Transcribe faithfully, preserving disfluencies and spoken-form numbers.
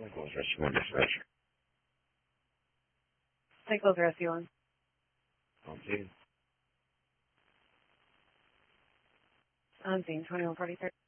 Goes Rescue One Dispatch. St. Cloud Rescue One. On scene. On scene, twenty-one forty-three.